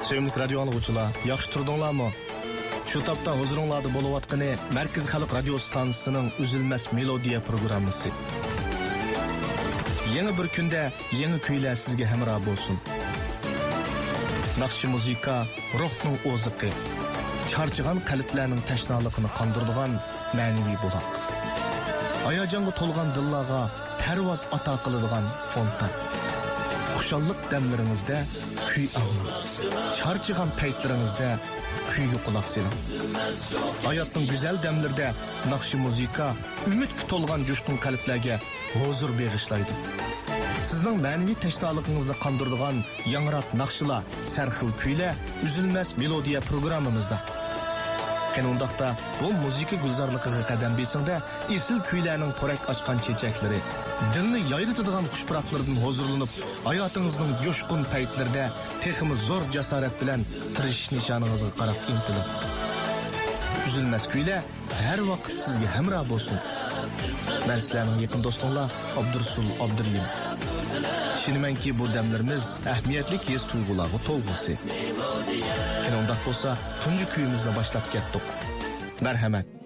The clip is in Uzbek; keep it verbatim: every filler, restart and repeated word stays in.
Sevimli radio anlıqçılar, yaxşı turdunlarmı? Şu tapda huzuringlarda bo'layotgani Markaz Xalq radio stansiyasining Uzilmas melodiya programmasi. Yangi bir kunda yangi kuylar sizga hamroh bo'lsin. Naqshi muzika ruhning o'ziqi, charchagan qalblarning tashnaligini qondiradigan ma'naviy buloq. Hayajonga to'lgan dillarga parvoz ato qiladigan fontan. Xushallik damlaringizda kuy anglang. Charchagan paytlaringizda kuyga quloq soling. Hayotning go'zal damlarida naqshi muzika umidga to'lgan jo'shqin qalblarga huzur bag'ishlaydi. Sizning ma'naviy tashnoligingizni qondiradigan yangroq naqshlar, sarxil kuylar Uzilmas melodiya programmamizda. Qanundaqda bu muzika gulzorligiga qadam besingda esil kuylarning porak ochgan chechaklari, dilni yayritadigan xushpuroqlardan huzurlanib, hayotingizning jo'shqin paytlarida texmi zo'r jasorat bilan tirish nishoningizga qarab intiling. Uzilmas kuylar har vaqt sizga hamroh bo'lsin. Men sizlarning yaqin do'stinglar Abdursul Abduriyim. Şinimenki bu demlerimiz ahmiyetli his tuygularga to'lg'isi. Qanday bo'lsa, tunji kuyimizni boshlab ketdik. Marhamat.